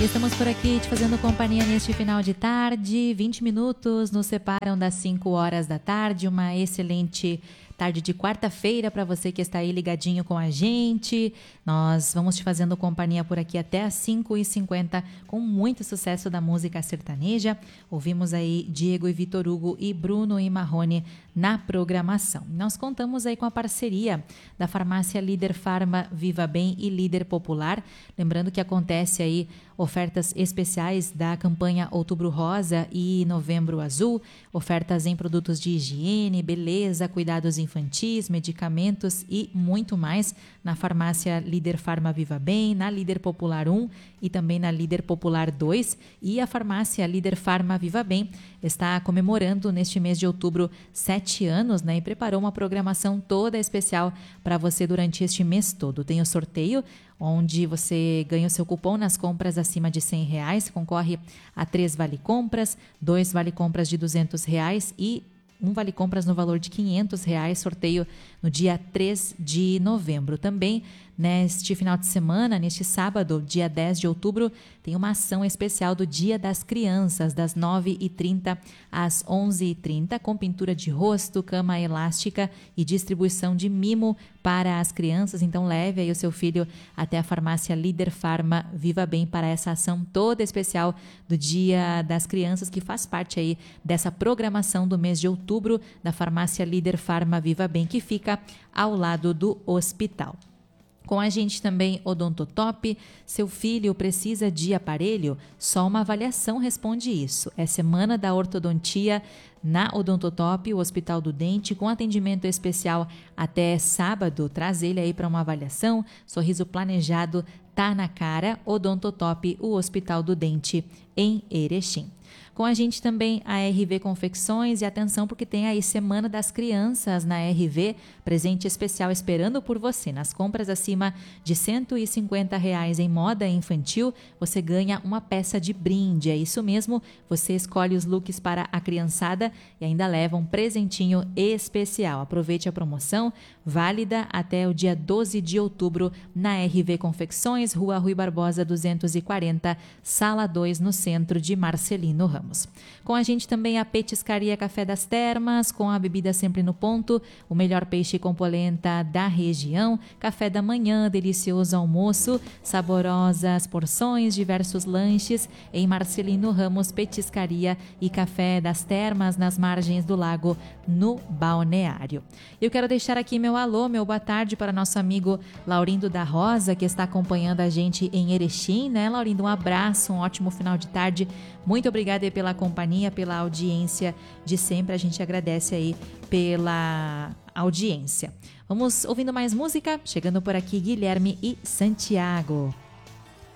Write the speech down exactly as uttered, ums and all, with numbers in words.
Estamos por aqui te fazendo companhia neste final de tarde. vinte minutos nos separam das cinco horas da tarde. Uma excelente tarde de quarta-feira para você que está aí ligadinho com a gente. Nós vamos te fazendo companhia por aqui até às cinco e cinquenta com muito sucesso da música sertaneja. Ouvimos aí Diego e Vitor Hugo e Bruno e Marrone na programação. Nós contamos aí com a parceria da farmácia Líder Farma Viva Bem e Líder Popular. Lembrando que acontece aí ofertas especiais da campanha Outubro Rosa e Novembro Azul, ofertas em produtos de higiene, beleza, cuidados infantis, medicamentos e muito mais na farmácia Líder Farma Viva Bem, na Líder Popular um e também na Líder Popular dois. E a farmácia Líder Farma Viva Bem está comemorando neste mês de outubro sete anos, né? E preparou uma programação toda especial para você durante este mês todo. Tem o sorteio, onde você ganha o seu cupom nas compras acima de cem reais, concorre a três vale-compras, dois vale-compras de duzentos reais e um vale-compras no valor de quinhentos reais, sorteio no dia três de novembro. Também, neste final de semana, neste sábado, dia dez de outubro, tem uma ação especial do Dia das Crianças, das nove e trinta às onze e trinta, com pintura de rosto, cama elástica e distribuição de mimo para as crianças. Então, leve aí o seu filho até a farmácia Líder Farma Viva Bem para essa ação toda especial do Dia das Crianças, que faz parte aí dessa programação do mês de outubro da farmácia Líder Farma Viva Bem, que fica ao lado do hospital. Com a gente também Odontotop. Seu filho precisa de aparelho? Só uma avaliação responde isso. É semana da ortodontia na Odontotop, o Hospital do Dente, com atendimento especial até sábado. Traz ele aí para uma avaliação. Sorriso planejado tá na cara. Odontotop, o Hospital do Dente em Erechim. Com a gente também a R V Confecções, e atenção porque tem aí Semana das Crianças na R V, presente especial esperando por você. Nas compras acima de cento e cinquenta reais em moda infantil, você ganha uma peça de brinde. É isso mesmo, você escolhe os looks para a criançada e ainda leva um presentinho especial. Aproveite a promoção, válida até o dia doze de outubro na R V Confecções, Rua Rui Barbosa duzentos e quarenta, Sala dois, no centro de Marcelino Ramos. Com a gente também a Petiscaria Café das Termas, com a bebida sempre no ponto, o melhor peixe com polenta da região, café da manhã, delicioso almoço, saborosas porções, diversos lanches em Marcelino Ramos, Petiscaria e Café das Termas, nas margens do lago, no Balneário. Eu quero deixar aqui meu alô, meu boa tarde para nosso amigo Laurindo da Rosa, que está acompanhando a gente em Erechim, né, Laurindo? Um abraço, um ótimo final de tarde. Muito obrigada pela companhia, pela audiência de sempre. A gente agradece aí pela audiência. Vamos ouvindo mais música? Chegando por aqui, Guilherme e Santiago.